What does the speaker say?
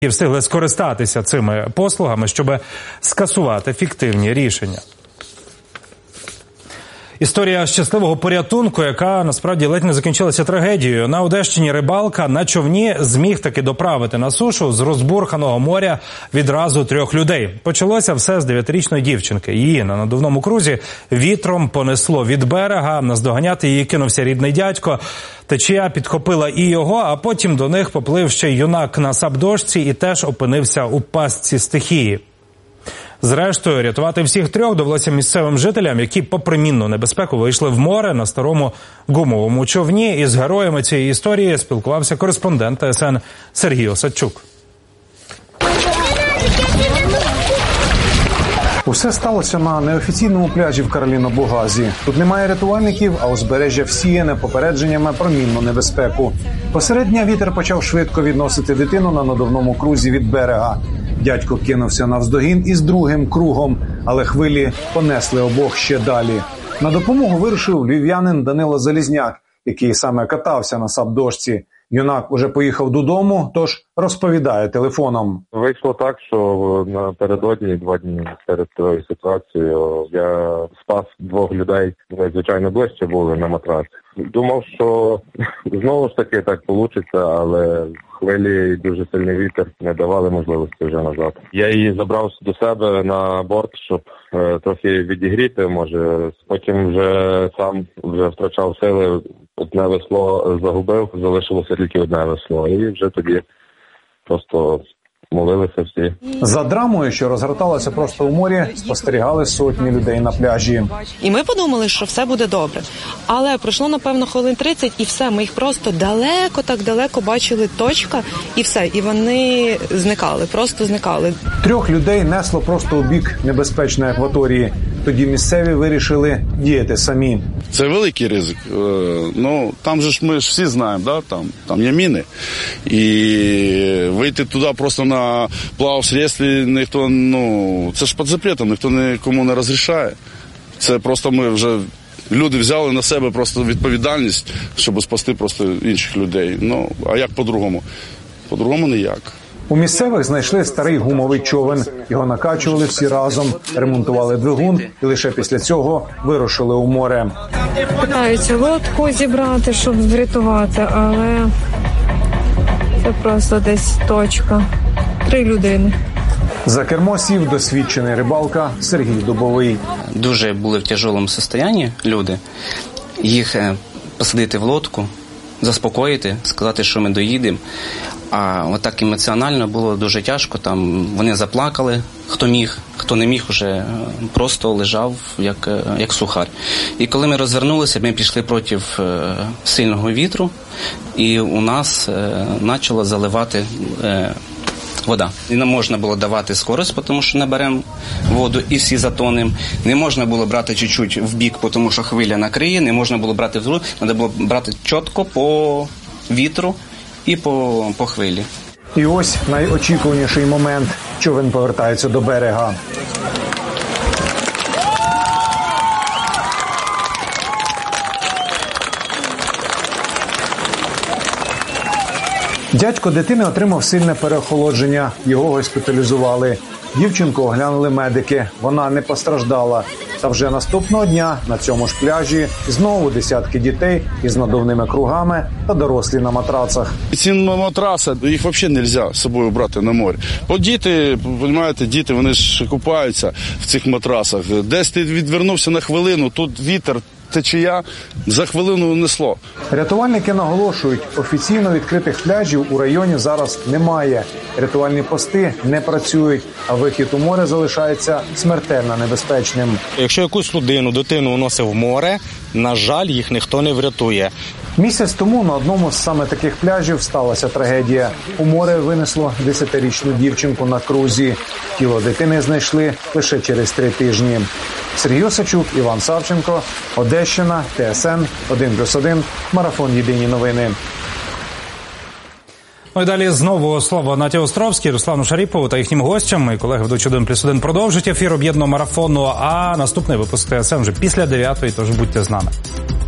і встигли скористатися цими послугами, щоб скасувати фіктивні рішення. Історія щасливого порятунку, яка насправді ледь не закінчилася трагедією. На Одещині рибалка на човні зміг таки доправити на сушу з розбурханого моря відразу 3 людей. Почалося все з 9-річної дівчинки. Її на надувному крузі вітром понесло від берега, наздоганяти її кинувся рідний дядько. Течія підхопила і його, а потім до них поплив ще юнак на сапдошці і теж опинився у пастці стихії. Зрештою, рятувати всіх 3 довелося місцевим жителям, які попри мінну небезпеку вийшли в море на старому гумовому човні. І з героями цієї історії спілкувався кореспондент ТСН Сергій Осадчук. Усе сталося на неофіційному пляжі в Карліно-Бугазі. Тут немає рятувальників, а узбережжя всіяне попередженнями про мінну небезпеку. Посеред дня вітер почав швидко відносити дитину на надувному крузі від берега. Дядько кинувся навздогін із другим кругом, але хвилі понесли обох ще далі. На допомогу вирушив львів'янин Данило Залізняк, який саме катався на сапдошці. Юнак уже поїхав додому, тож розповідає телефоном. Вийшло так, що напередодні, 2 дні перед цією ситуацією, я спас 2 людей, звичайно, ближче були на матрасі. Думав, що знову ж таки так вийде, але хвилі і дуже сильний вітер не давали можливості вже назад. Я її забрав до себе на борт, щоб трохи відігріти, може. Потім вже сам втрачав сили, одне весло загубив, залишилося тільки одне весло. І вже тоді просто молилися всі. За драмою, що розгорталася просто у морі, спостерігали сотні людей на пляжі. І ми подумали, що все буде добре. Але пройшло, напевно, хвилин 30 і все. Ми їх просто далеко, так далеко бачили, точка, і все. І вони зникали, просто зникали. 3 людей несло просто у бік небезпечної акваторії. Тоді місцеві вирішили діяти самі. Це великий ризик. Ну, там же ж ми ж всі знаємо, да? Там є міни. І вийти туди просто на плавсредстві ніхто, це ж під запретом, ніхто нікому не розрішає. Це просто ми вже, люди взяли на себе просто відповідальність, щоб спасти просто інших людей. А як по-другому? По-другому ніяк. У місцевих знайшли старий гумовий човен. Його накачували всі разом, ремонтували двигун і лише після цього вирушили у море. Питаються лодку зібрати, щоб врятувати, але це просто десь точка. 3 людини. За кермо сів досвідчений рибалка Сергій Дубовий. Дуже були в тяжкому стані люди. Їх посадити в лодку, заспокоїти, сказати, що ми доїдемо. А отак емоціонально було дуже тяжко. Там вони заплакали, хто міг, хто не міг, уже просто лежав як сухар. І коли ми розвернулися, ми пішли проти сильного вітру, і у нас почало заливати вода. І не можна було давати скорость, тому що наберемо воду і всі затонемо. Не можна було брати чуть-чуть в бік, тому що хвиля накриє, не можна було брати вздовж, треба було брати чітко по вітру і по хвилі. І ось найочікуваніший момент. Човен повертається до берега. Дядько дитини отримав сильне переохолодження. Його госпіталізували. Дівчинку оглянули медики. Вона не постраждала. Та вже наступного дня на цьому ж пляжі знову десятки дітей із надувними кругами та дорослі на матрацах. Ці матраси, їх взагалі не можна з собою брати на море. Бо діти, розумієте, діти, вони ж купаються в цих матрасах. Десь ти відвернувся на хвилину, тут вітер, течія, за хвилину несло. Рятувальники наголошують, офіційно відкритих пляжів у районі зараз немає. Рятувальні пости не працюють, а вихід у море залишається смертельно небезпечним. Якщо якусь дитину уносив в море, на жаль, їх ніхто не врятує. Місяць тому на одному з саме таких пляжів сталася трагедія. У море винесло 10-річну дівчинку на крузі. Тіло дитини знайшли лише через 3 тижні. Сергій Осадчук, Іван Савченко, Одещина, ТСН 1+1, Марафон Єдині новини. Ну і далі знову слово Наті Островській, Руслану Шаріпову та їхнім гостям. Мої колеги ведучі 1+1 продовжать ефір об'єднаного марафону, а наступний випуск ТСН вже після 9-ї, тож будьте з нами.